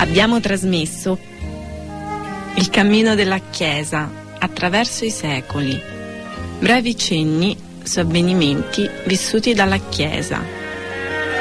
Abbiamo trasmesso il cammino della Chiesa attraverso i secoli, brevi cenni su avvenimenti vissuti dalla Chiesa.